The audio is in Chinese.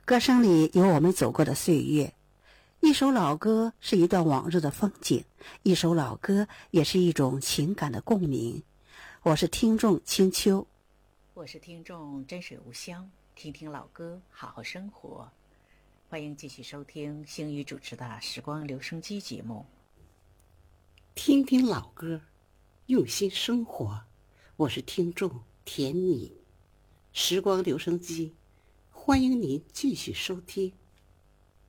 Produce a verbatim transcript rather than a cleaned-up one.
歌声里有我们走过的岁月，一首老歌是一段往日的风景，一首老歌也是一种情感的共鸣。我是听众清秋， 我是听众真水无香，听听老歌，好好生活。欢迎继续收听星宇主持的《时光留声机》节目。 听听老歌，用心生活。我是听众甜米，时光留声机，欢迎您继续收听。